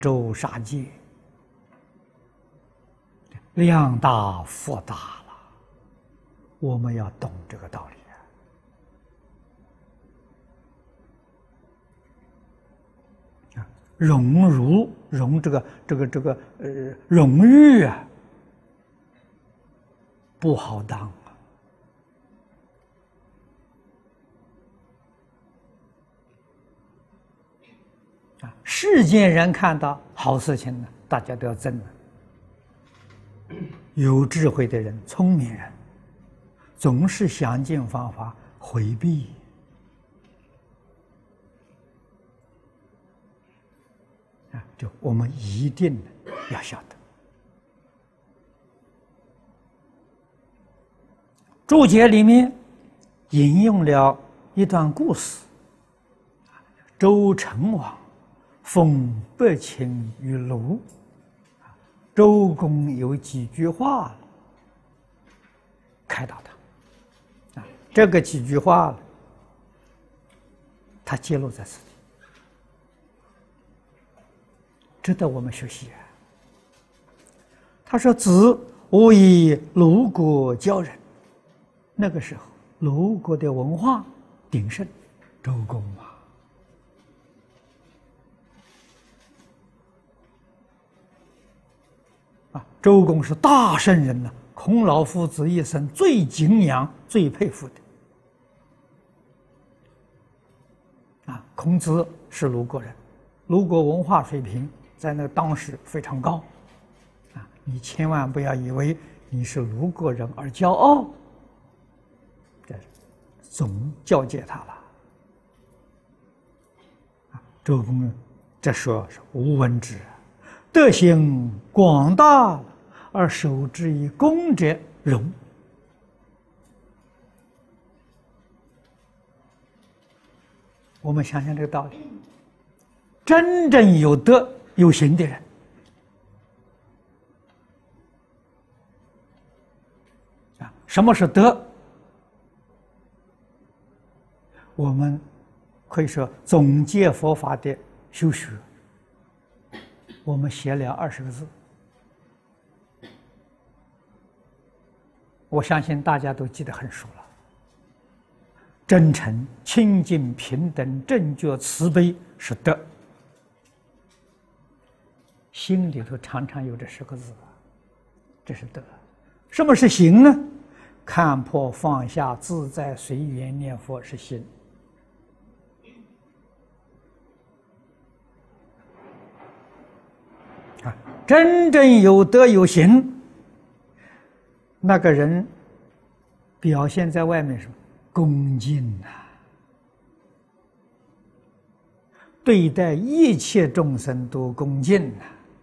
周杀戒，量大福大了。我们要懂这个道理啊！荣辱荣荣誉啊，不好当啊！世间人看到好事情呢，大家都要争了。有智慧的人、聪明人，总是想尽方法回避。就我们一定要晓得。注解里面引用了一段故事：周成王封百卿于庐，周公有几句话开导他。这个几句话他揭露在此地，值得我们学习。他说：“子无以鲁国教人。”那个时候，鲁国的文化鼎盛，周公周公是大圣人呢，孔老夫子一生最敬仰、最佩服的。孔子是鲁国人，鲁国文化水平在那当时非常高。你千万不要以为你是鲁国人而骄傲，这总教诫他了。周公这说是吾闻之，德行广大而守之以公者荣。我们想想这个道理，真正有德有行的人，什么是德？我们可以说总结佛法的修学，我们写了20个字，我相信大家都记得很熟了。真诚、清净、平等、正觉、慈悲是德，心里头常常有这10个字，这是德。什么是行呢？看破放下、自在随缘念佛是行。真正有德有行，那个人表现在外面是恭敬对待一切众生都恭敬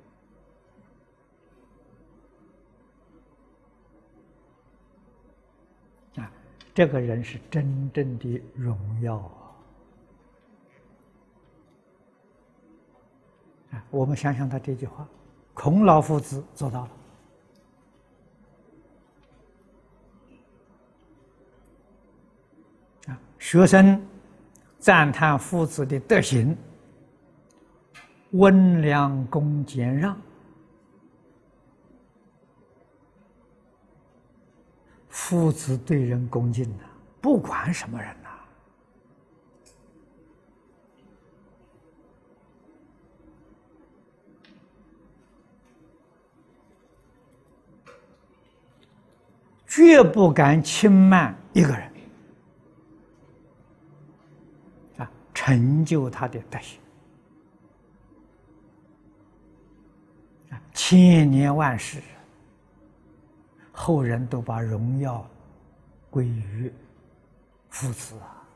这个人是真正的荣耀我们想想他这句话，孔老夫子做到了。学生赞叹夫子的德行，温良恭俭让，夫子对人恭敬不管什么人绝不敢轻慢一个人成就他的德行千年万世，后人都把荣耀归于夫子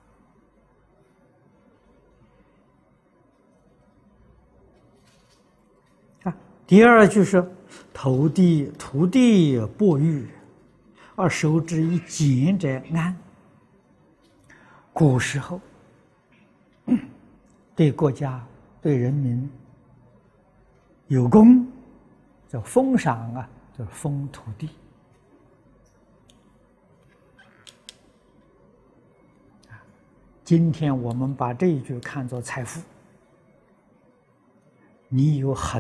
第二句是土地薄欲，而守之以俭者安。古时候对国家对人民有功，叫封赏就是封土地。今天我们把这一句看作财富，你有很